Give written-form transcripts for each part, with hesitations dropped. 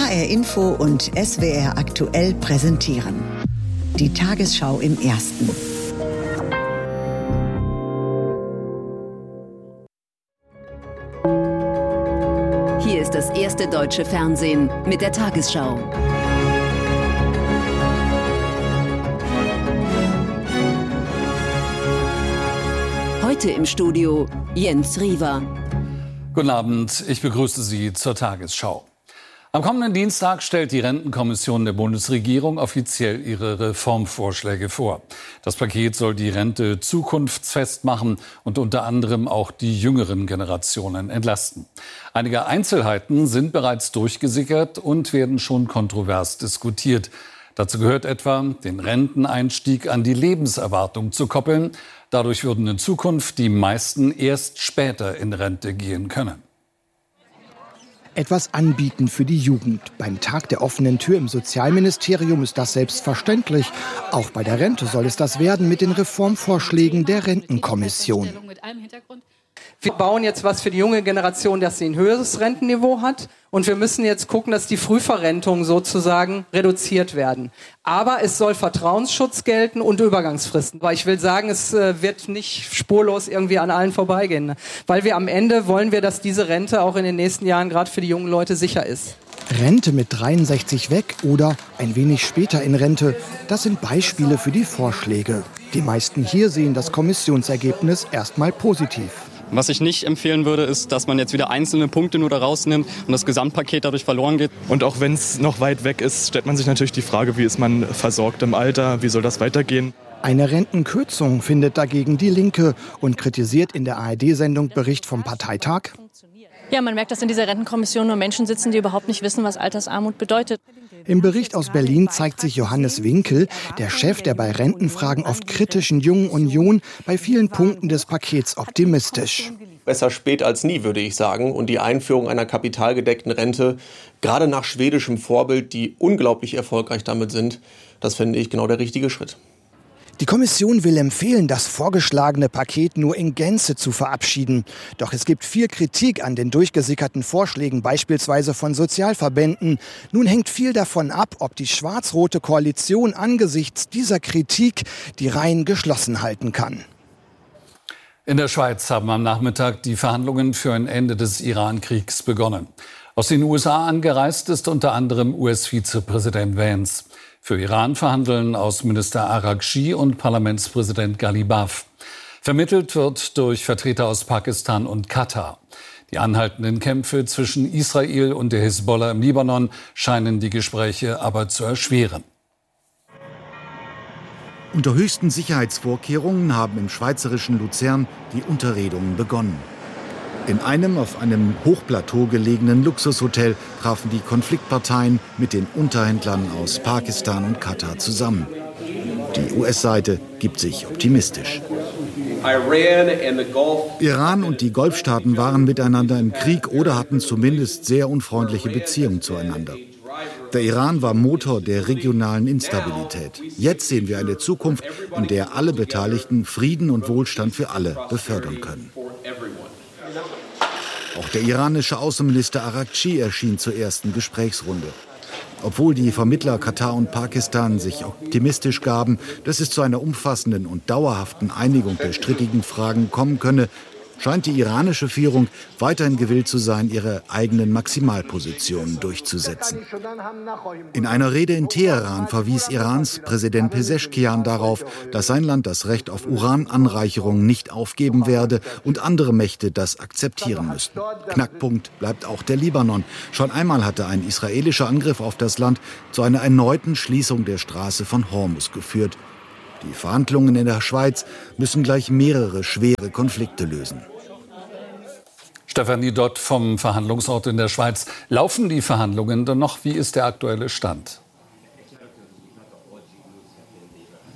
HR Info und SWR aktuell präsentieren. Die Tagesschau im Ersten. Hier ist das erste deutsche Fernsehen mit der Tagesschau. Heute im Studio Jens Riewer. Guten Abend, ich begrüße Sie zur Tagesschau. Am kommenden Dienstag stellt die Rentenkommission der Bundesregierung offiziell ihre Reformvorschläge vor. Das Paket soll die Rente zukunftsfest machen und unter anderem auch die jüngeren Generationen entlasten. Einige Einzelheiten sind bereits durchgesickert und werden schon kontrovers diskutiert. Dazu gehört etwa, den Renteneinstieg an die Lebenserwartung zu koppeln. Dadurch würden in Zukunft die meisten erst später in Rente gehen können. Etwas anbieten für die Jugend. Beim Tag der offenen Tür im Sozialministerium ist das selbstverständlich. Auch bei der Rente soll es das werden mit den Reformvorschlägen der Rentenkommission. Wir bauen jetzt was für die junge Generation, dass sie ein höheres Rentenniveau hat. Und wir müssen jetzt gucken, dass die Frühverrentungen sozusagen reduziert werden. Aber es soll Vertrauensschutz gelten und Übergangsfristen. Weil ich will sagen, es wird nicht spurlos irgendwie an allen vorbeigehen. Weil wir am Ende wollen wir, dass diese Rente auch in den nächsten Jahren gerade für die jungen Leute sicher ist. Rente mit 63 weg oder ein wenig später in Rente, das sind Beispiele für die Vorschläge. Die meisten hier sehen das Kommissionsergebnis erstmal positiv. Was ich nicht empfehlen würde, ist, dass man jetzt wieder einzelne Punkte nur da rausnimmt und das Gesamtpaket dadurch verloren geht. Und auch wenn es noch weit weg ist, stellt man sich natürlich die Frage, wie ist man versorgt im Alter, wie soll das weitergehen? Eine Rentenkürzung findet dagegen die Linke und kritisiert in der ARD-Sendung Bericht vom Parteitag. Ja, man merkt, dass in dieser Rentenkommission nur Menschen sitzen, die überhaupt nicht wissen, was Altersarmut bedeutet. Im Bericht aus Berlin zeigt sich Johannes Winkel, der Chef der bei Rentenfragen oft kritischen Jungen Union, bei vielen Punkten des Pakets optimistisch. Besser spät als nie, würde ich sagen. Und die Einführung einer kapitalgedeckten Rente, gerade nach schwedischem Vorbild, die unglaublich erfolgreich damit sind, das finde ich genau der richtige Schritt. Die Kommission will empfehlen, das vorgeschlagene Paket nur in Gänze zu verabschieden. Doch es gibt viel Kritik an den durchgesickerten Vorschlägen, beispielsweise von Sozialverbänden. Nun hängt viel davon ab, ob die schwarz-rote Koalition angesichts dieser Kritik die Reihen geschlossen halten kann. In der Schweiz haben am Nachmittag die Verhandlungen für ein Ende des Iran-Kriegs begonnen. Aus den USA angereist ist unter anderem US-Vizepräsident Vance. Für Iran verhandeln Außenminister Araghchi und Parlamentspräsident Ghalibaf. Vermittelt wird durch Vertreter aus Pakistan und Katar. Die anhaltenden Kämpfe zwischen Israel und der Hisbollah im Libanon scheinen die Gespräche aber zu erschweren. Unter höchsten Sicherheitsvorkehrungen haben im schweizerischen Luzern die Unterredungen begonnen. In einem auf einem Hochplateau gelegenen Luxushotel trafen die Konfliktparteien mit den Unterhändlern aus Pakistan und Katar zusammen. Die US-Seite gibt sich optimistisch. Iran und die Golfstaaten waren miteinander im Krieg oder hatten zumindest sehr unfreundliche Beziehungen zueinander. Der Iran war Motor der regionalen Instabilität. Jetzt sehen wir eine Zukunft, in der alle Beteiligten Frieden und Wohlstand für alle befördern können. Auch der iranische Außenminister Araghchi erschien zur ersten Gesprächsrunde. Obwohl die Vermittler Katar und Pakistan sich optimistisch gaben, dass es zu einer umfassenden und dauerhaften Einigung der strittigen Fragen kommen könne, scheint die iranische Führung weiterhin gewillt zu sein, ihre eigenen Maximalpositionen durchzusetzen. In einer Rede in Teheran verwies Irans Präsident Pezeschkian darauf, dass sein Land das Recht auf Urananreicherung nicht aufgeben werde und andere Mächte das akzeptieren müssten. Knackpunkt bleibt auch der Libanon. Schon einmal hatte ein israelischer Angriff auf das Land zu einer erneuten Schließung der Straße von Hormuz geführt. Die Verhandlungen in der Schweiz müssen gleich mehrere schwere Konflikte lösen. Stefanie Dott vom Verhandlungsort in der Schweiz. Laufen die Verhandlungen denn noch? Wie ist der aktuelle Stand?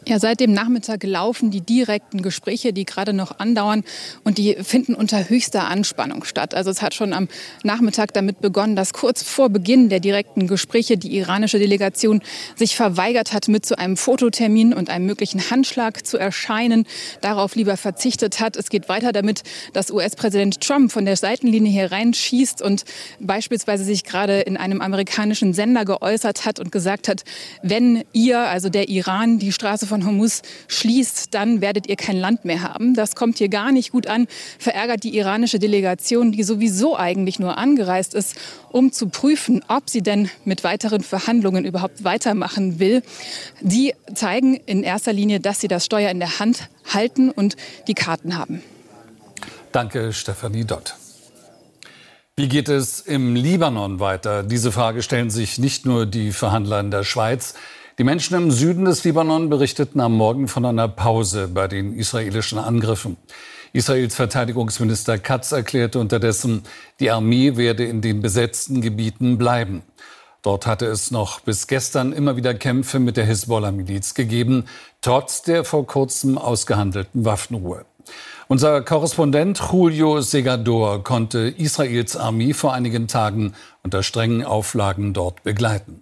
Ja, seit dem Nachmittag laufen die direkten Gespräche, die gerade noch andauern, und die finden unter höchster Anspannung statt. Also es hat schon am Nachmittag damit begonnen, dass kurz vor Beginn der direkten Gespräche die iranische Delegation sich verweigert hat, mit zu einem Fototermin und einem möglichen Handschlag zu erscheinen, darauf lieber verzichtet hat. Es geht weiter damit, dass US-Präsident Trump von der Seitenlinie hier reinschießt und beispielsweise sich gerade in einem amerikanischen Sender geäußert hat und gesagt hat, wenn ihr, also der Iran, die Straße von Hormuz schließt, dann werdet ihr kein Land mehr haben. Das kommt hier gar nicht gut an, verärgert die iranische Delegation, die sowieso eigentlich nur angereist ist, um zu prüfen, ob sie denn mit weiteren Verhandlungen überhaupt weitermachen will. Die zeigen in erster Linie, dass sie das Steuer in der Hand halten und die Karten haben. Danke, Stefanie Dott. Wie geht es im Libanon weiter? Diese Frage stellen sich nicht nur die Verhandler in der Schweiz. Die Menschen im Süden des Libanon berichteten am Morgen von einer Pause bei den israelischen Angriffen. Israels Verteidigungsminister Katz erklärte unterdessen, die Armee werde in den besetzten Gebieten bleiben. Dort hatte es noch bis gestern immer wieder Kämpfe mit der Hisbollah-Miliz gegeben, trotz der vor kurzem ausgehandelten Waffenruhe. Unser Korrespondent Julio Segador konnte Israels Armee vor einigen Tagen unter strengen Auflagen dort begleiten.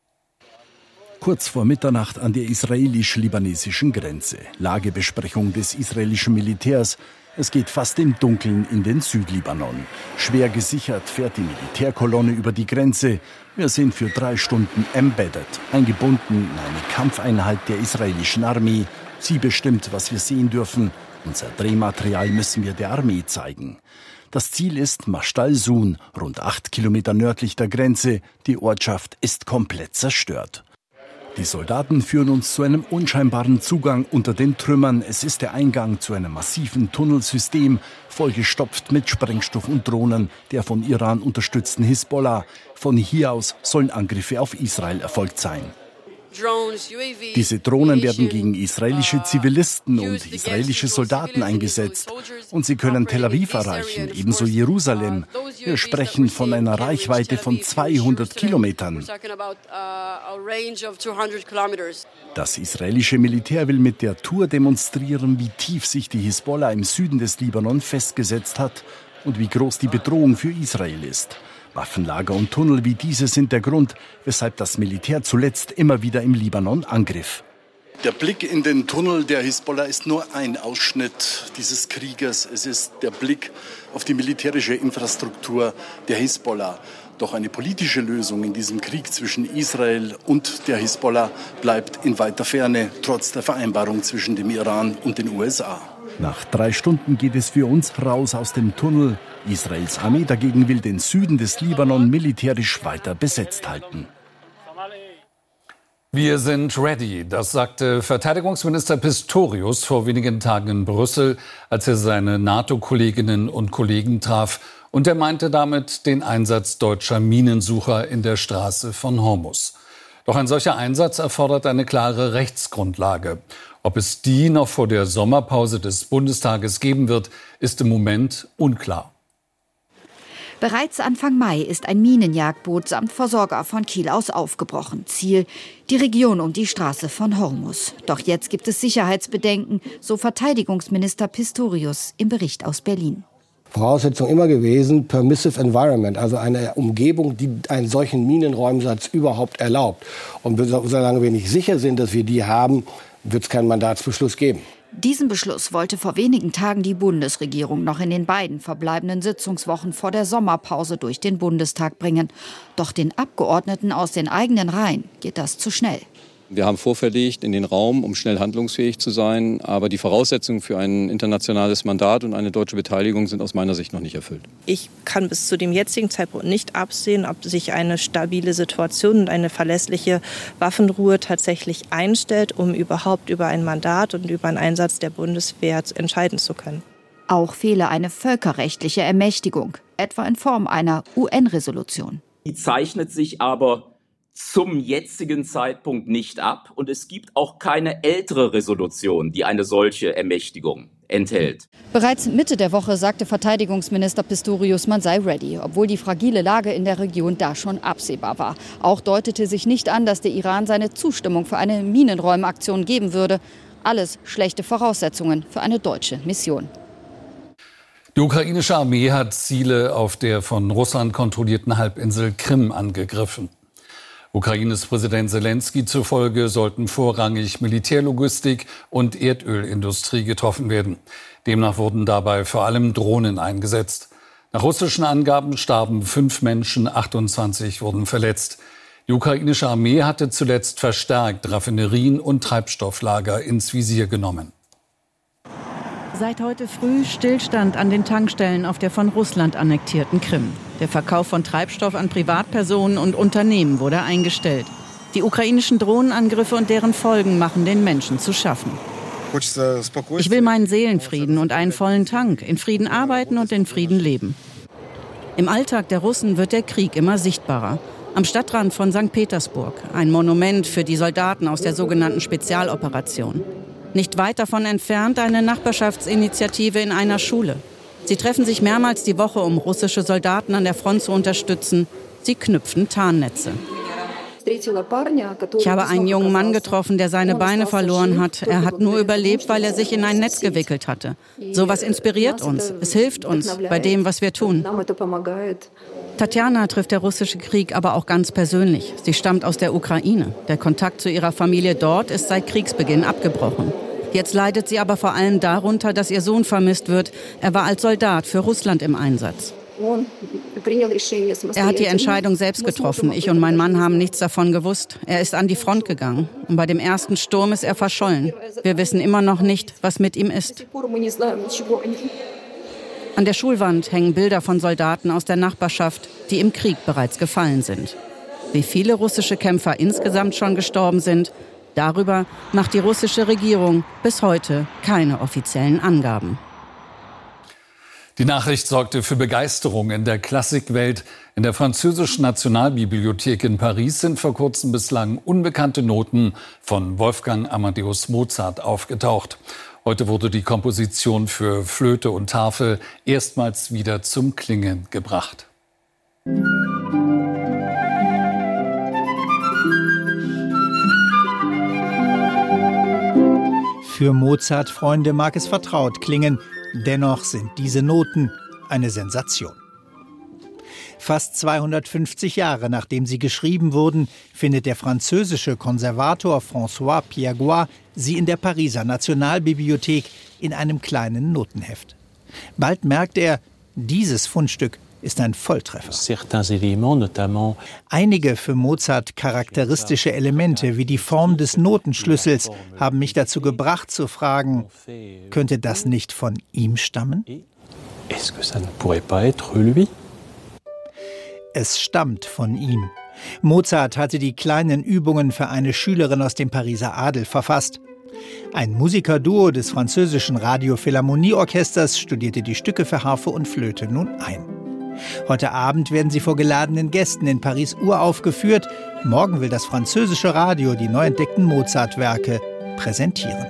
Kurz vor Mitternacht an der israelisch-libanesischen Grenze. Lagebesprechung des israelischen Militärs. Es geht fast im Dunkeln in den Südlibanon. Schwer gesichert fährt die Militärkolonne über die Grenze. Wir sind für 3 Stunden embedded, eingebunden in eine Kampfeinheit der israelischen Armee. Sie bestimmt, was wir sehen dürfen. Unser Drehmaterial müssen wir der Armee zeigen. Das Ziel ist Maschtal-Sun, rund 8 Kilometer nördlich der Grenze. Die Ortschaft ist komplett zerstört. Die Soldaten führen uns zu einem unscheinbaren Zugang unter den Trümmern. Es ist der Eingang zu einem massiven Tunnelsystem, vollgestopft mit Sprengstoff und Drohnen der von Iran unterstützten Hisbollah. Von hier aus sollen Angriffe auf Israel erfolgt sein. Diese Drohnen werden gegen israelische Zivilisten und israelische Soldaten eingesetzt. Und sie können Tel Aviv erreichen, ebenso Jerusalem. Wir sprechen von einer Reichweite von 200 Kilometern. Das israelische Militär will mit der Tour demonstrieren, wie tief sich die Hisbollah im Süden des Libanon festgesetzt hat und wie groß die Bedrohung für Israel ist. Waffenlager und Tunnel wie diese sind der Grund, weshalb das Militär zuletzt immer wieder im Libanon angriff. Der Blick in den Tunnel der Hisbollah ist nur ein Ausschnitt dieses Krieges. Es ist der Blick auf die militärische Infrastruktur der Hisbollah. Doch eine politische Lösung in diesem Krieg zwischen Israel und der Hisbollah bleibt in weiter Ferne, trotz der Vereinbarung zwischen dem Iran und den USA. Nach 3 Stunden geht es für uns raus aus dem Tunnel. Israels Armee dagegen will den Süden des Libanon militärisch weiter besetzt halten. Wir sind ready, das sagte Verteidigungsminister Pistorius vor wenigen Tagen in Brüssel, als er seine NATO-Kolleginnen und Kollegen traf. Und er meinte damit den Einsatz deutscher Minensucher in der Straße von Hormuz. Doch ein solcher Einsatz erfordert eine klare Rechtsgrundlage. Ob es die noch vor der Sommerpause des Bundestages geben wird, ist im Moment unklar. Bereits Anfang Mai ist ein Minenjagdboot samt Versorger von Kiel aus aufgebrochen. Ziel: die Region um die Straße von Hormuz. Doch jetzt gibt es Sicherheitsbedenken, so Verteidigungsminister Pistorius im Bericht aus Berlin. Voraussetzung immer gewesen, permissive environment, also eine Umgebung, die einen solchen Minenräumsatz überhaupt erlaubt. Und solange wir nicht sicher sind, dass wir die haben, wird es keinen Mandatsbeschluss geben. Diesen Beschluss wollte vor wenigen Tagen die Bundesregierung noch in den beiden verbleibenden Sitzungswochen vor der Sommerpause durch den Bundestag bringen. Doch den Abgeordneten aus den eigenen Reihen geht das zu schnell. Wir haben vorverlegt in den Raum, um schnell handlungsfähig zu sein. Aber die Voraussetzungen für ein internationales Mandat und eine deutsche Beteiligung sind aus meiner Sicht noch nicht erfüllt. Ich kann bis zu dem jetzigen Zeitpunkt nicht absehen, ob sich eine stabile Situation und eine verlässliche Waffenruhe tatsächlich einstellt, um überhaupt über ein Mandat und über einen Einsatz der Bundeswehr entscheiden zu können. Auch fehle eine völkerrechtliche Ermächtigung, etwa in Form einer UN-Resolution. Die zeichnet sich aber zum jetzigen Zeitpunkt nicht ab. Und es gibt auch keine ältere Resolution, die eine solche Ermächtigung enthält. Bereits Mitte der Woche sagte Verteidigungsminister Pistorius, man sei ready, obwohl die fragile Lage in der Region da schon absehbar war. Auch deutete sich nicht an, dass der Iran seine Zustimmung für eine Minenräumaktion geben würde. Alles schlechte Voraussetzungen für eine deutsche Mission. Die ukrainische Armee hat Ziele auf der von Russland kontrollierten Halbinsel Krim angegriffen. Ukraines Präsident Selenskyj zufolge sollten vorrangig Militärlogistik und Erdölindustrie getroffen werden. Demnach wurden dabei vor allem Drohnen eingesetzt. Nach russischen Angaben starben 5 Menschen, 28 wurden verletzt. Die ukrainische Armee hatte zuletzt verstärkt Raffinerien und Treibstofflager ins Visier genommen. Seit heute früh Stillstand an den Tankstellen auf der von Russland annektierten Krim. Der Verkauf von Treibstoff an Privatpersonen und Unternehmen wurde eingestellt. Die ukrainischen Drohnenangriffe und deren Folgen machen den Menschen zu schaffen. Ich will meinen Seelenfrieden und einen vollen Tank, in Frieden arbeiten und in Frieden leben. Im Alltag der Russen wird der Krieg immer sichtbarer. Am Stadtrand von St. Petersburg, ein Monument für die Soldaten aus der sogenannten Spezialoperation. Nicht weit davon entfernt eine Nachbarschaftsinitiative in einer Schule. Sie treffen sich mehrmals die Woche, um russische Soldaten an der Front zu unterstützen. Sie knüpfen Tarnnetze. Ich habe einen jungen Mann getroffen, der seine Beine verloren hat. Er hat nur überlebt, weil er sich in ein Netz gewickelt hatte. Sowas inspiriert uns. Es hilft uns bei dem, was wir tun. Tatjana trifft der russische Krieg aber auch ganz persönlich. Sie stammt aus der Ukraine. Der Kontakt zu ihrer Familie dort ist seit Kriegsbeginn abgebrochen. Jetzt leidet sie aber vor allem darunter, dass ihr Sohn vermisst wird. Er war als Soldat für Russland im Einsatz. Er hat die Entscheidung selbst getroffen. Ich und mein Mann haben nichts davon gewusst. Er ist an die Front gegangen. Und bei dem ersten Sturm ist er verschollen. Wir wissen immer noch nicht, was mit ihm ist. An der Schulwand hängen Bilder von Soldaten aus der Nachbarschaft, die im Krieg bereits gefallen sind. Wie viele russische Kämpfer insgesamt schon gestorben sind, darüber macht die russische Regierung bis heute keine offiziellen Angaben. Die Nachricht sorgte für Begeisterung in der Klassikwelt. In der französischen Nationalbibliothek in Paris sind vor kurzem bislang unbekannte Noten von Wolfgang Amadeus Mozart aufgetaucht. Heute wurde die Komposition für Flöte und Tafel erstmals wieder zum Klingen gebracht. Für Mozart-Freunde mag es vertraut klingen. Dennoch sind diese Noten eine Sensation. Fast 250 Jahre nachdem sie geschrieben wurden, findet der französische Konservator François Piagois sie in der Pariser Nationalbibliothek in einem kleinen Notenheft. Bald merkt er, dieses Fundstück ist ein Volltreffer. Einige für Mozart charakteristische Elemente wie die Form des Notenschlüssels haben mich dazu gebracht zu fragen, könnte das nicht von ihm stammen? Es stammt von ihm. Mozart hatte die kleinen Übungen für eine Schülerin aus dem Pariser Adel verfasst. Ein Musikerduo des französischen Radio Philharmonie-Orchesters studierte die Stücke für Harfe und Flöte nun ein. Heute Abend werden sie vor geladenen Gästen in Paris uraufgeführt. Morgen will das französische Radio die neu entdeckten Mozart-Werke präsentieren.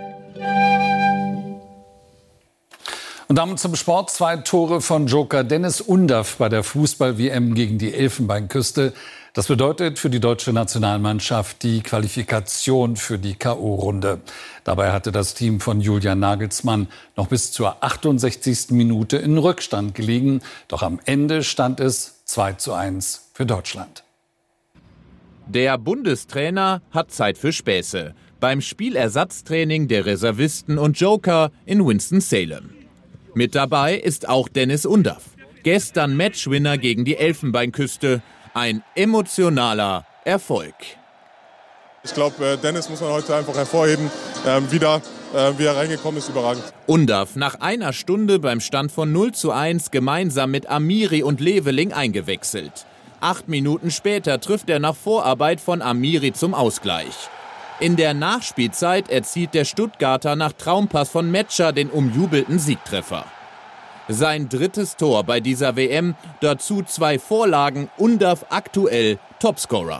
Und damit zum Sport. 2 Tore von Joker Dennis Undaff bei der Fußball-WM gegen die Elfenbeinküste. Das bedeutet für die deutsche Nationalmannschaft die Qualifikation für die K.O.-Runde. Dabei hatte das Team von Julian Nagelsmann noch bis zur 68. Minute in Rückstand gelegen. Doch am Ende stand es 2:1 für Deutschland. Der Bundestrainer hat Zeit für Späße beim Spielersatztraining der Reservisten und Joker in Winston-Salem. Mit dabei ist auch Dennis Undaff. Gestern Matchwinner gegen die Elfenbeinküste. Ein emotionaler Erfolg. Ich glaube, Dennis muss man heute einfach hervorheben. Wie er reingekommen ist, überragend. Undaff nach einer Stunde beim Stand von 0:1 gemeinsam mit Amiri und Leveling eingewechselt. 8 Minuten später trifft er nach Vorarbeit von Amiri zum Ausgleich. In der Nachspielzeit erzielt der Stuttgarter nach Traumpass von Metscher den umjubelten Siegtreffer. Sein 3. Tor bei dieser WM, dazu 2 Vorlagen, Undaff aktuell Topscorer.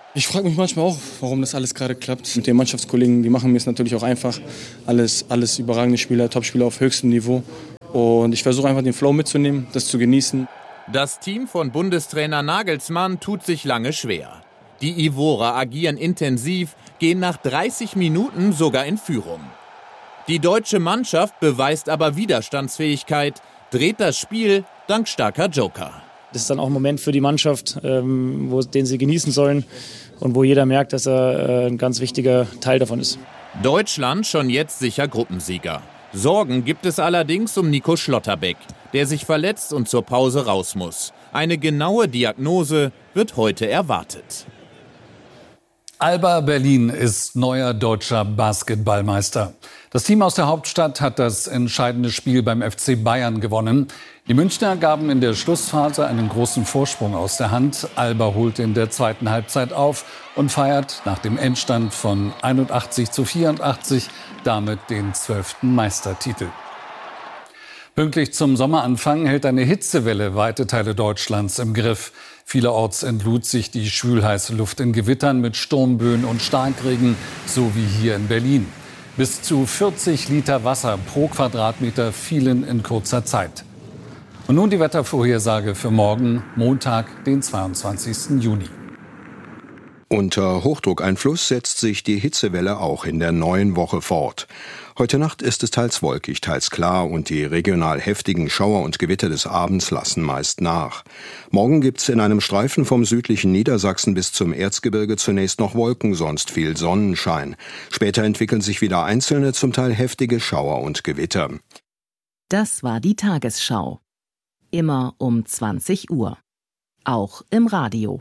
Ich frage mich manchmal auch, warum das alles gerade klappt. Mit den Mannschaftskollegen, die machen mir es natürlich auch einfach. Alles überragende Spieler, Topspieler auf höchstem Niveau. Und ich versuche einfach den Flow mitzunehmen, das zu genießen. Das Team von Bundestrainer Nagelsmann tut sich lange schwer. Die Ivorer agieren intensiv, gehen nach 30 Minuten sogar in Führung. Die deutsche Mannschaft beweist aber Widerstandsfähigkeit, dreht das Spiel dank starker Joker. Das ist dann auch ein Moment für die Mannschaft, den sie genießen sollen und wo jeder merkt, dass er ein ganz wichtiger Teil davon ist. Deutschland schon jetzt sicher Gruppensieger. Sorgen gibt es allerdings um Nico Schlotterbeck, der sich verletzt und zur Pause raus muss. Eine genaue Diagnose wird heute erwartet. Alba Berlin ist neuer deutscher Basketballmeister. Das Team aus der Hauptstadt hat das entscheidende Spiel beim FC Bayern gewonnen. Die Münchner gaben in der Schlussphase einen großen Vorsprung aus der Hand. Alba holte in der zweiten Halbzeit auf und feiert nach dem Endstand von 81:84 damit den 12. Meistertitel. Pünktlich zum Sommeranfang hält eine Hitzewelle weite Teile Deutschlands im Griff. Vielerorts entlud sich die schwülheiße Luft in Gewittern mit Sturmböen und Starkregen, so wie hier in Berlin. Bis zu 40 Liter Wasser pro Quadratmeter fielen in kurzer Zeit. Und nun die Wettervorhersage für morgen, Montag, den 22. Juni. Unter Hochdruckeinfluss setzt sich die Hitzewelle auch in der neuen Woche fort. Heute Nacht ist es teils wolkig, teils klar und die regional heftigen Schauer und Gewitter des Abends lassen meist nach. Morgen gibt's in einem Streifen vom südlichen Niedersachsen bis zum Erzgebirge zunächst noch Wolken, sonst viel Sonnenschein. Später entwickeln sich wieder einzelne, zum Teil heftige Schauer und Gewitter. Das war die Tagesschau. Immer um 20 Uhr. Auch im Radio.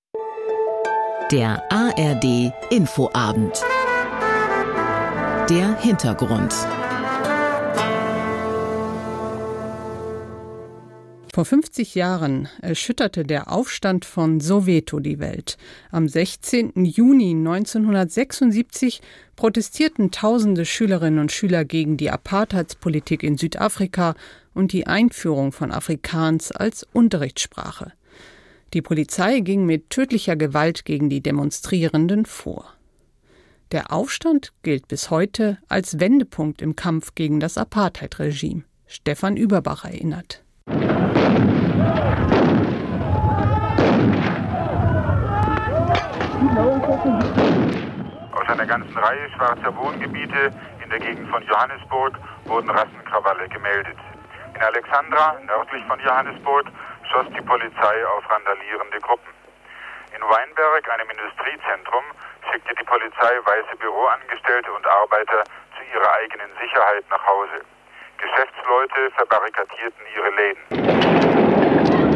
Der ARD Infoabend. Der Hintergrund. Vor 50 Jahren erschütterte der Aufstand von Soweto die Welt. Am 16. Juni 1976 protestierten tausende Schülerinnen und Schüler gegen die Apartheidspolitik in Südafrika und die Einführung von Afrikaans als Unterrichtssprache. Die Polizei ging mit tödlicher Gewalt gegen die Demonstrierenden vor. Der Aufstand gilt bis heute als Wendepunkt im Kampf gegen das Apartheid-Regime. Stefan Überbach erinnert. Aus einer ganzen Reihe schwarzer Wohngebiete in der Gegend von Johannesburg wurden Rassenkrawalle gemeldet. In Alexandra, nördlich von Johannesburg, schoss die Polizei auf randalierende Gruppen. In Weinberg, einem Industriezentrum, schickte die Polizei weiße Büroangestellte und Arbeiter zu ihrer eigenen Sicherheit nach Hause. Geschäftsleute verbarrikadierten ihre Läden.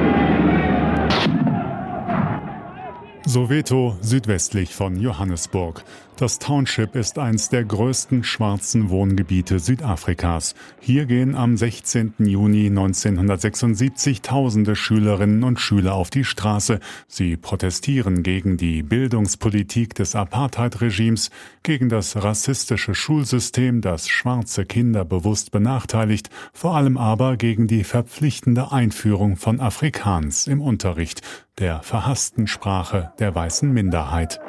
Soweto, südwestlich von Johannesburg. Das Township ist eines der größten schwarzen Wohngebiete Südafrikas. Hier gehen am 16. Juni 1976 tausende Schülerinnen und Schüler auf die Straße. Sie protestieren gegen die Bildungspolitik des Apartheid-Regimes, gegen das rassistische Schulsystem, das schwarze Kinder bewusst benachteiligt, vor allem aber gegen die verpflichtende Einführung von Afrikaans im Unterricht, der verhassten Sprache der weißen Minderheit.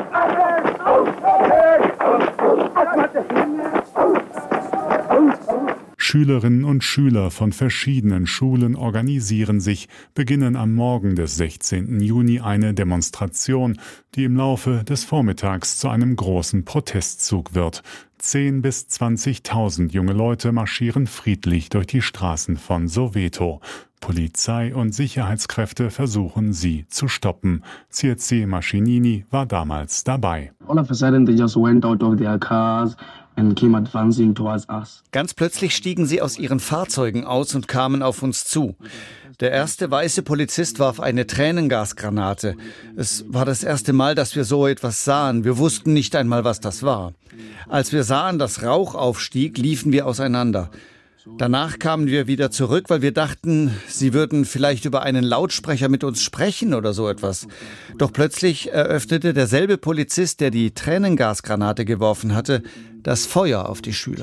Schülerinnen und Schüler von verschiedenen Schulen organisieren sich, beginnen am Morgen des 16. Juni eine Demonstration, die im Laufe des Vormittags zu einem großen Protestzug wird. 10.000 bis 20.000 junge Leute marschieren friedlich durch die Straßen von Soweto. Polizei und Sicherheitskräfte versuchen, sie zu stoppen. Tsirtsi Mashinini war damals dabei. All of a sudden they just went out of their cars and came advancing towards us. Ganz plötzlich stiegen sie aus ihren Fahrzeugen aus und kamen auf uns zu. Der erste weiße Polizist warf eine Tränengasgranate. Es war das erste Mal, dass wir so etwas sahen. Wir wussten nicht einmal, was das war. Als wir sahen, dass Rauch aufstieg, liefen wir auseinander. Danach kamen wir wieder zurück, weil wir dachten, sie würden vielleicht über einen Lautsprecher mit uns sprechen oder so etwas. Doch plötzlich eröffnete derselbe Polizist, der die Tränengasgranate geworfen hatte, das Feuer auf die Schüler.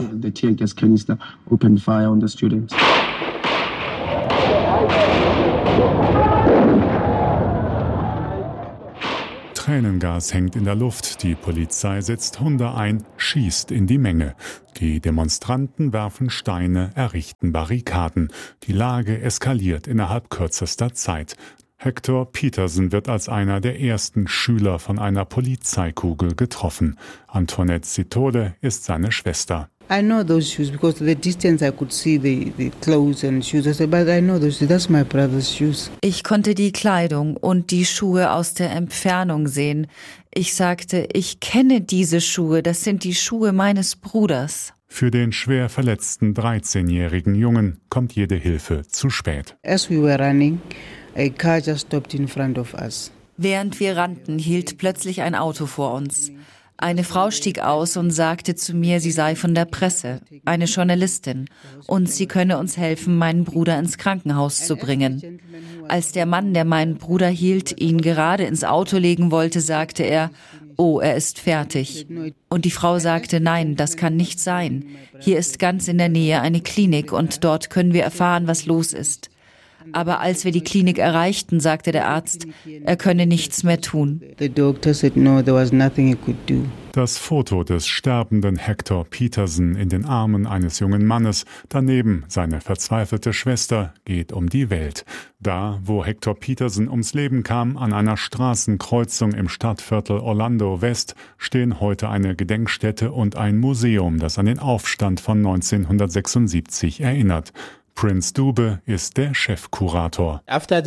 Tränengas hängt in der Luft, die Polizei setzt Hunde ein, schießt in die Menge. Die Demonstranten werfen Steine, errichten Barrikaden. Die Lage eskaliert innerhalb kürzester Zeit. Hector Peterson wird als einer der ersten Schüler von einer Polizeikugel getroffen. Antoinette Sitole ist seine Schwester. I know those shoes because the distance I could see the clothes and shoes. I said, but I know those shoes. That's my brother's shoes. Ich konnte die Kleidung und die Schuhe aus der Entfernung sehen. Ich sagte, ich kenne diese Schuhe. Das sind die Schuhe meines Bruders. Für den schwer verletzten 13-jährigen Jungen kommt jede Hilfe zu spät. As we were running, a car just stopped in front of us. Während wir rannten, hielt plötzlich ein Auto vor uns. Eine Frau stieg aus und sagte zu mir, sie sei von der Presse, eine Journalistin, und sie könne uns helfen, meinen Bruder ins Krankenhaus zu bringen. Als der Mann, der meinen Bruder hielt, ihn gerade ins Auto legen wollte, sagte er, oh, er ist fertig. Und die Frau sagte, nein, das kann nicht sein. Hier ist ganz in der Nähe eine Klinik und dort können wir erfahren, was los ist. Aber als wir die Klinik erreichten, sagte der Arzt, er könne nichts mehr tun. Das Foto des sterbenden Hector Peterson in den Armen eines jungen Mannes, daneben seine verzweifelte Schwester, geht um die Welt. Da, wo Hector Peterson ums Leben kam, an einer Straßenkreuzung im Stadtviertel Orlando West, stehen heute eine Gedenkstätte und ein Museum, das an den Aufstand von 1976 erinnert. Prince Dube ist der Chefkurator.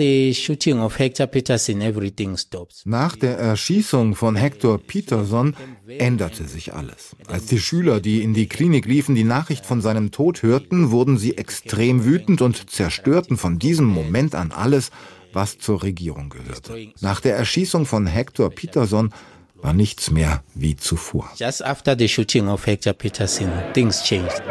Nach der Erschießung von Hector Peterson änderte sich alles. Als die Schüler, die in die Klinik liefen, die Nachricht von seinem Tod hörten, wurden sie extrem wütend und zerstörten von diesem Moment an alles, was zur Regierung gehörte. Nach der Erschießung von Hector Peterson war nichts mehr wie zuvor. Just after the shooting of Hector Peterson, things changed.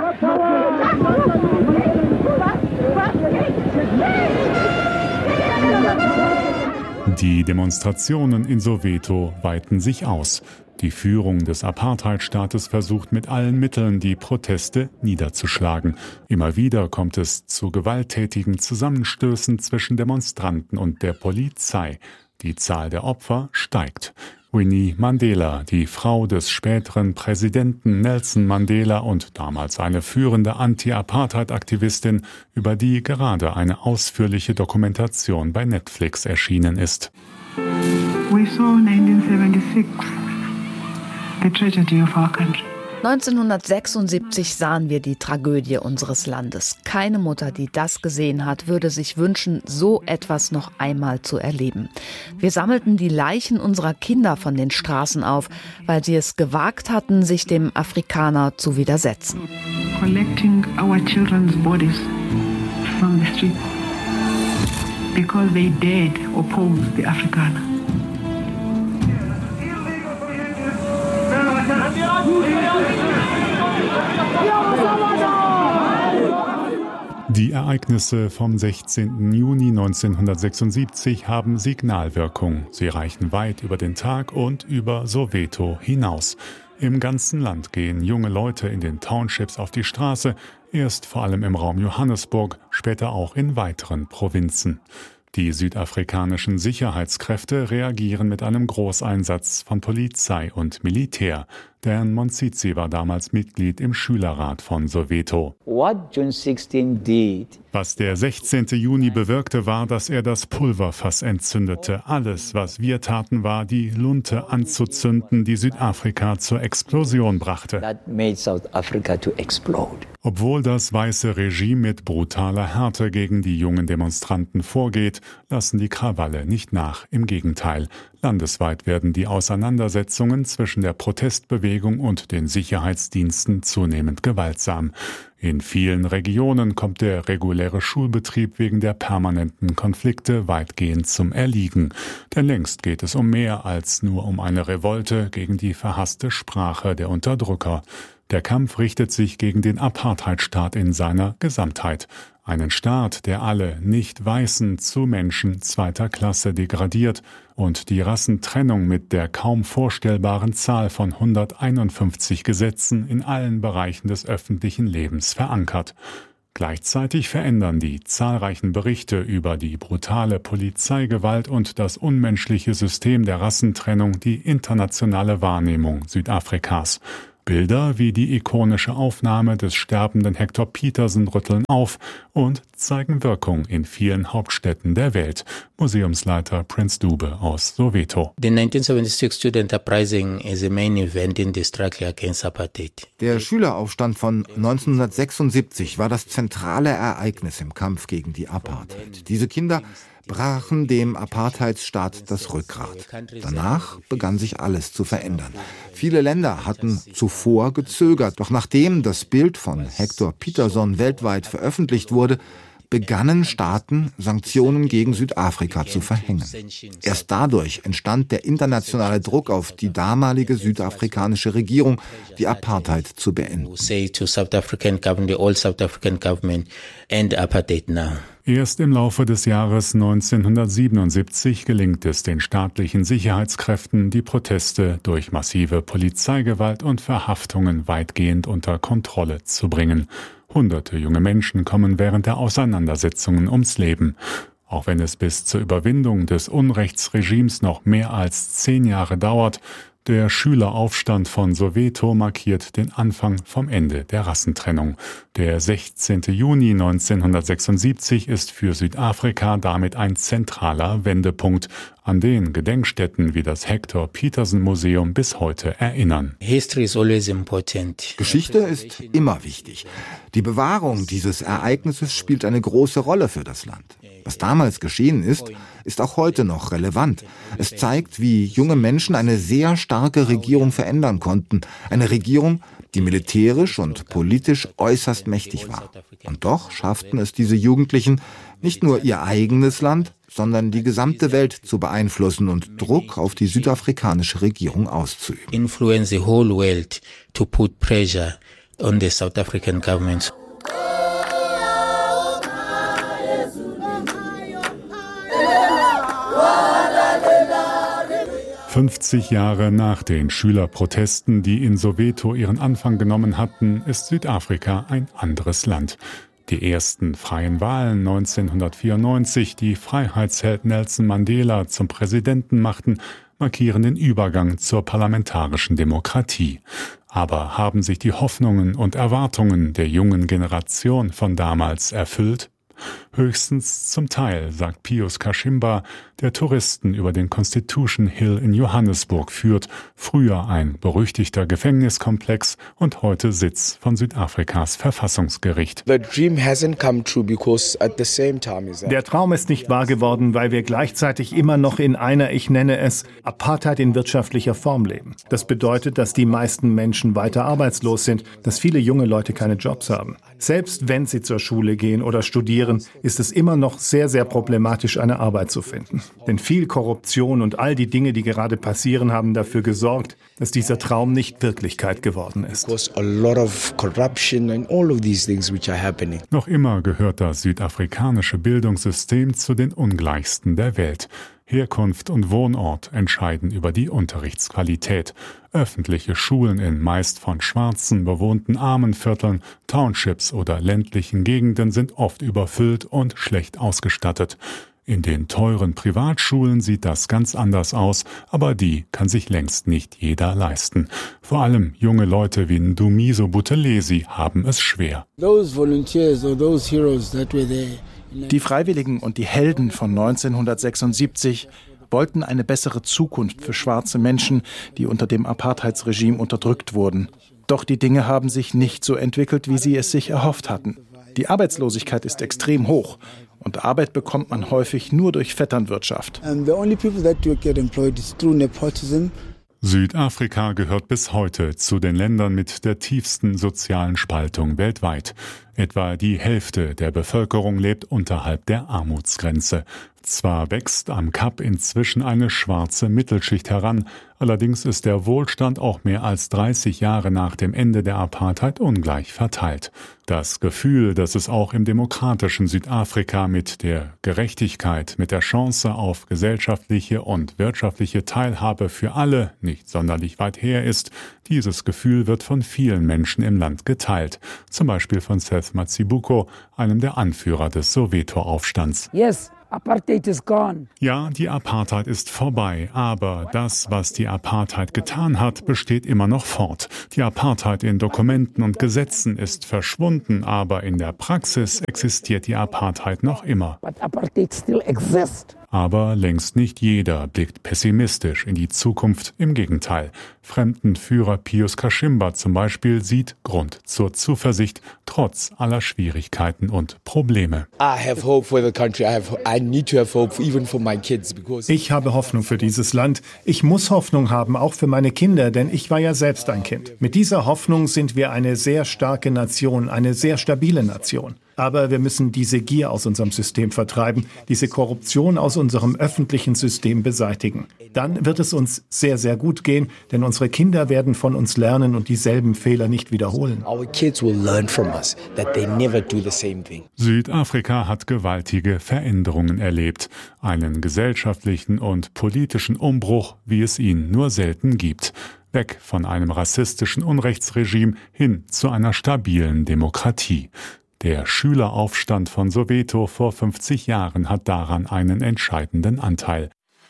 Die Demonstrationen in Soweto weiten sich aus. Die Führung des Apartheidstaates versucht mit allen Mitteln, die Proteste niederzuschlagen. Immer wieder kommt es zu gewalttätigen Zusammenstößen zwischen Demonstranten und der Polizei. Die Zahl der Opfer steigt. Winnie Mandela, die Frau des späteren Präsidenten Nelson Mandela und damals eine führende Anti-Apartheid-Aktivistin, über die gerade eine ausführliche Dokumentation bei Netflix erschienen ist. We saw 1976, the tragedy of our country. 1976 sahen wir die Tragödie unseres Landes. Keine Mutter, die das gesehen hat, würde sich wünschen, so etwas noch einmal zu erleben. Wir sammelten die Leichen unserer Kinder von den Straßen auf, weil sie es gewagt hatten, sich dem Afrikaner zu widersetzen. Collecting our children's bodies from the street because they dared oppose the Afrikaner. Die Ereignisse vom 16. Juni 1976 haben Signalwirkung. Sie reichen weit über den Tag und über Soweto hinaus. Im ganzen Land gehen junge Leute in den Townships auf die Straße, erst vor allem im Raum Johannesburg, später auch in weiteren Provinzen. Die südafrikanischen Sicherheitskräfte reagieren mit einem Großeinsatz von Polizei und Militär. Dan Monsitsi war damals Mitglied im Schülerrat von Soweto. Was der 16. Juni bewirkte, war, dass er das Pulverfass entzündete. Alles, was wir taten, war, die Lunte anzuzünden, die Südafrika zur Explosion brachte. Obwohl das weiße Regime mit brutaler Härte gegen die jungen Demonstranten vorgeht, lassen die Krawalle nicht nach. Im Gegenteil. Landesweit werden die Auseinandersetzungen zwischen der Protestbewegung und den Sicherheitsdiensten zunehmend gewaltsam. In vielen Regionen kommt der reguläre Schulbetrieb wegen der permanenten Konflikte weitgehend zum Erliegen. Denn längst geht es um mehr als nur um eine Revolte gegen die verhasste Sprache der Unterdrücker. Der Kampf richtet sich gegen den Apartheidstaat in seiner Gesamtheit. Einen Staat, der alle Nicht-Weißen zu Menschen zweiter Klasse degradiert und die Rassentrennung mit der kaum vorstellbaren Zahl von 151 Gesetzen in allen Bereichen des öffentlichen Lebens verankert. Gleichzeitig verändern die zahlreichen Berichte über die brutale Polizeigewalt und das unmenschliche System der Rassentrennung die internationale Wahrnehmung Südafrikas. Bilder wie die ikonische Aufnahme des sterbenden Hector Pieterson rütteln auf und zeigen Wirkung in vielen Hauptstädten der Welt. Museumsleiter Prince Dube aus Soweto. The 1976 Student Uprising is a main event in the struggle against apartheid. Der Schüleraufstand von 1976 war das zentrale Ereignis im Kampf gegen die Apartheid. Diese Kinder brachen dem Apartheidsstaat das Rückgrat. Danach begann sich alles zu verändern. Viele Länder hatten zuvor gezögert, doch nachdem das Bild von Hector Pieterson weltweit veröffentlicht wurde, begannen Staaten, Sanktionen gegen Südafrika zu verhängen. Erst dadurch entstand der internationale Druck auf die damalige südafrikanische Regierung, die Apartheid zu beenden. Erst im Laufe des Jahres 1977 gelingt es den staatlichen Sicherheitskräften, die Proteste durch massive Polizeigewalt und Verhaftungen weitgehend unter Kontrolle zu bringen. Hunderte junge Menschen kommen während der Auseinandersetzungen ums Leben. Auch wenn es bis zur Überwindung des Unrechtsregimes noch mehr als 10 Jahre dauert, der Schüleraufstand von Soweto markiert den Anfang vom Ende der Rassentrennung. Der 16. Juni 1976 ist für Südafrika damit ein zentraler Wendepunkt, an den Gedenkstätten wie das Hector Pieterson Museum bis heute erinnern. Geschichte ist immer wichtig. Die Bewahrung dieses Ereignisses spielt eine große Rolle für das Land. Was damals geschehen ist, ist auch heute noch relevant. Es zeigt, wie junge Menschen eine sehr starke Regierung verändern konnten. Eine Regierung, die militärisch und politisch äußerst mächtig war. Und doch schafften es diese Jugendlichen, nicht nur ihr eigenes Land, sondern die gesamte Welt zu beeinflussen und Druck auf die südafrikanische Regierung auszuüben. Influence the whole world to put pressure on the South African government. »50 Jahre nach den Schülerprotesten, die in Soweto ihren Anfang genommen hatten, ist Südafrika ein anderes Land. Die ersten freien Wahlen 1994, die Freiheitsheld Nelson Mandela zum Präsidenten machten, markieren den Übergang zur parlamentarischen Demokratie. Aber haben sich die Hoffnungen und Erwartungen der jungen Generation von damals erfüllt? Höchstens zum Teil, sagt Pius Kashimba, der Touristen über den Constitution Hill in Johannesburg führt, früher ein berüchtigter Gefängniskomplex und heute Sitz von Südafrikas Verfassungsgericht. Der Traum ist nicht wahr geworden, weil wir gleichzeitig immer noch in einer, ich nenne es, Apartheid in wirtschaftlicher Form leben. Das bedeutet, dass die meisten Menschen weiter arbeitslos sind, dass viele junge Leute keine Jobs haben. Selbst wenn sie zur Schule gehen oder studieren, ist es immer noch sehr, sehr problematisch, eine Arbeit zu finden. Denn viel Korruption und all die Dinge, die gerade passieren, haben dafür gesorgt, dass dieser Traum nicht Wirklichkeit geworden ist. Noch immer gehört das südafrikanische Bildungssystem zu den ungleichsten der Welt. Herkunft und Wohnort entscheiden über die Unterrichtsqualität. Öffentliche Schulen in meist von Schwarzen bewohnten Armenvierteln, Townships oder ländlichen Gegenden sind oft überfüllt und schlecht ausgestattet. In den teuren Privatschulen sieht das ganz anders aus, aber die kann sich längst nicht jeder leisten. Vor allem junge Leute wie Ndumiso Buthelezi haben es schwer. Die Freiwilligen und die Helden von 1976 wollten eine bessere Zukunft für schwarze Menschen, die unter dem Apartheidsregime unterdrückt wurden. Doch die Dinge haben sich nicht so entwickelt, wie sie es sich erhofft hatten. Die Arbeitslosigkeit ist extrem hoch und Arbeit bekommt man häufig nur durch Vetternwirtschaft. Südafrika gehört bis heute zu den Ländern mit der tiefsten sozialen Spaltung weltweit. Etwa die Hälfte der Bevölkerung lebt unterhalb der Armutsgrenze. Zwar wächst am Kap inzwischen eine schwarze Mittelschicht heran, allerdings ist der Wohlstand auch mehr als 30 Jahre nach dem Ende der Apartheid ungleich verteilt. Das Gefühl, dass es auch im demokratischen Südafrika mit der Gerechtigkeit, mit der Chance auf gesellschaftliche und wirtschaftliche Teilhabe für alle nicht sonderlich weit her ist, dieses Gefühl wird von vielen Menschen im Land geteilt. Zum Beispiel von Seth Robert Mazibuko, einem der Anführer des Soweto-Aufstands. Yes. Apartheid is gone. Ja, die Apartheid ist vorbei, aber das, was die Apartheid getan hat, besteht immer noch fort. Die Apartheid in Dokumenten und Gesetzen ist verschwunden, aber in der Praxis existiert die Apartheid noch immer. But apartheid still exists. Aber längst nicht jeder blickt pessimistisch in die Zukunft. Im Gegenteil. Fremdenführer Pius Kashimba zum Beispiel sieht Grund zur Zuversicht, trotz aller Schwierigkeiten und Probleme. Ich habe Hoffnung für dieses Land. Ich muss Hoffnung haben, auch für meine Kinder, denn ich war ja selbst ein Kind. Mit dieser Hoffnung sind wir eine sehr starke Nation, eine sehr stabile Nation. Aber wir müssen diese Gier aus unserem System vertreiben, diese Korruption aus unserem öffentlichen System beseitigen. Dann wird es uns sehr, sehr gut gehen, denn unsere Kinder werden von uns lernen und dieselben Fehler nicht wiederholen. Südafrika hat gewaltige Veränderungen erlebt. Einen gesellschaftlichen und politischen Umbruch, wie es ihn nur selten gibt. Weg von einem rassistischen Unrechtsregime hin zu einer stabilen Demokratie. Der Schüleraufstand von Soweto vor 50 Jahren hat daran einen entscheidenden Anteil.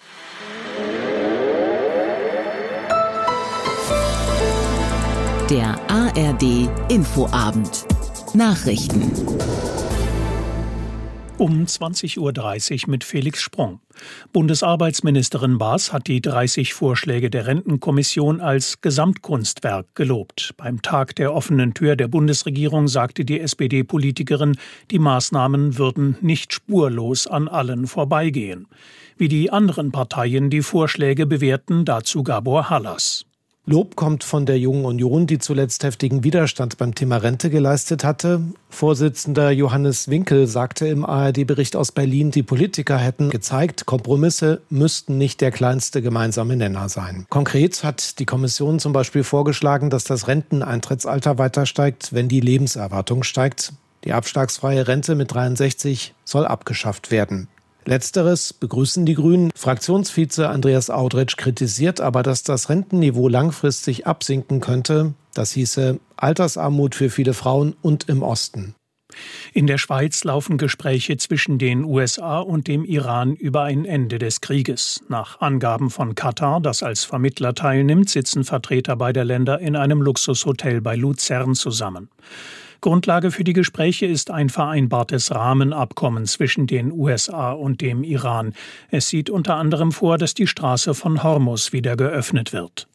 Der ARD Infoabend. Nachrichten. Um 20:30 Uhr mit Felix Sprung. Bundesarbeitsministerin Baas hat die 30 Vorschläge der Rentenkommission als Gesamtkunstwerk gelobt. Beim Tag der offenen Tür der Bundesregierung sagte die SPD-Politikerin, die Maßnahmen würden nicht spurlos an allen vorbeigehen. Wie die anderen Parteien die Vorschläge bewerten, dazu Gabor Hallas. Lob kommt von der Jungen Union, die zuletzt heftigen Widerstand beim Thema Rente geleistet hatte. Vorsitzender Johannes Winkel sagte im ARD-Bericht aus Berlin, die Politiker hätten gezeigt, Kompromisse müssten nicht der kleinste gemeinsame Nenner sein. Konkret hat die Kommission zum Beispiel vorgeschlagen, dass das Renteneintrittsalter weiter steigt, wenn die Lebenserwartung steigt. Die abschlagsfreie Rente mit 63 soll abgeschafft werden. Letzteres begrüßen die Grünen. Fraktionsvize Andreas Audretsch kritisiert aber, dass das Rentenniveau langfristig absinken könnte. Das hieße Altersarmut für viele Frauen und im Osten. In der Schweiz laufen Gespräche zwischen den USA und dem Iran über ein Ende des Krieges. Nach Angaben von Katar, das als Vermittler teilnimmt, sitzen Vertreter beider Länder in einem Luxushotel bei Luzern zusammen. Grundlage für die Gespräche ist ein vereinbartes Rahmenabkommen zwischen den USA und dem Iran. Es sieht unter anderem vor, dass die Straße von Hormuz wieder geöffnet wird.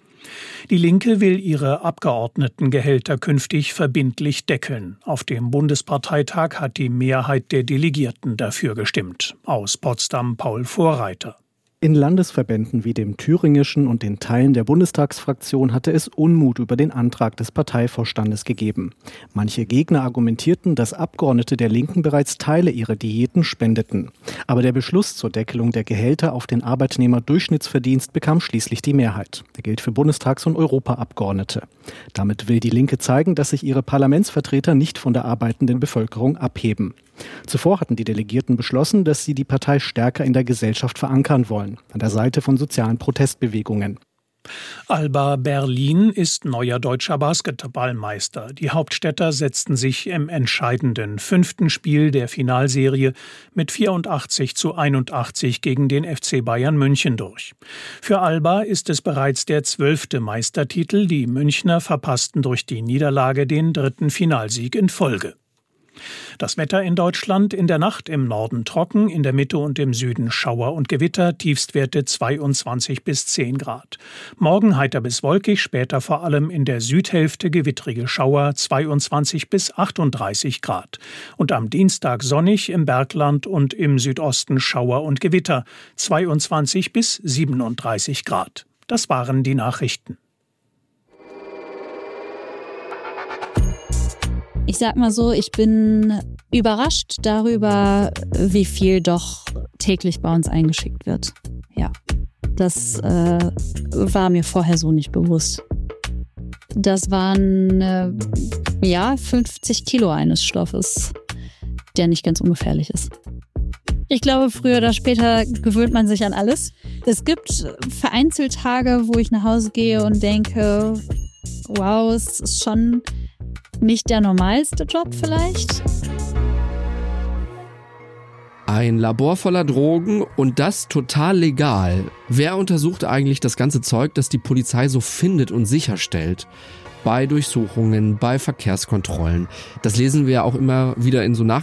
Die Linke will ihre Abgeordnetengehälter künftig verbindlich deckeln. Auf dem Bundesparteitag hat die Mehrheit der Delegierten dafür gestimmt. Aus Potsdam Paul Vorreiter. In Landesverbänden wie dem thüringischen und den Teilen der Bundestagsfraktion hatte es Unmut über den Antrag des Parteivorstandes gegeben. Manche Gegner argumentierten, dass Abgeordnete der Linken bereits Teile ihrer Diäten spendeten. Aber der Beschluss zur Deckelung der Gehälter auf den Arbeitnehmerdurchschnittsverdienst bekam schließlich die Mehrheit. Der gilt für Bundestags- und Europaabgeordnete. Damit will die Linke zeigen, dass sich ihre Parlamentsvertreter nicht von der arbeitenden Bevölkerung abheben. Zuvor hatten die Delegierten beschlossen, dass sie die Partei stärker in der Gesellschaft verankern wollen, an der Seite von sozialen Protestbewegungen. Alba Berlin ist neuer deutscher Basketballmeister. Die Hauptstädter setzten sich im entscheidenden 5. Spiel der Finalserie mit 84:81 gegen den FC Bayern München durch. Für Alba ist es bereits der 12. Meistertitel. Die Münchner verpassten durch die Niederlage den 3. Finalsieg in Folge. Das Wetter in Deutschland: in der Nacht im Norden trocken, in der Mitte und im Süden Schauer und Gewitter, Tiefstwerte 22 bis 10 Grad. Morgen heiter bis wolkig, später vor allem in der Südhälfte gewittrige Schauer, 22 bis 38 Grad. Und am Dienstag sonnig, im Bergland und im Südosten Schauer und Gewitter, 22 bis 37 Grad. Das waren die Nachrichten. Ich sag mal so, ich bin überrascht darüber, wie viel doch täglich bei uns eingeschickt wird. Ja, das war mir vorher so nicht bewusst. Das waren 50 Kilo eines Stoffes, der nicht ganz ungefährlich ist. Ich glaube, früher oder später gewöhnt man sich an alles. Es gibt vereinzelt Tage, wo ich nach Hause gehe und denke, wow, es ist schon Nicht der normalste Job vielleicht? Ein Labor voller Drogen und das total legal. Wer untersucht eigentlich das ganze Zeug, das die Polizei so findet und sicherstellt? Bei Durchsuchungen, bei Verkehrskontrollen. Das lesen wir ja auch immer wieder in so Nachrichten.